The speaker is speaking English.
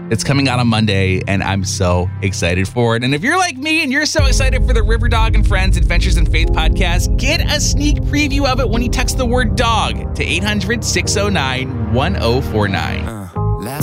It's coming out on Monday, and I'm so excited for it. And if you're like me and you're so excited for the River Dog and Friends Adventures in Faith podcast, get a sneak preview of it when you text the word dog to 800-609-1049.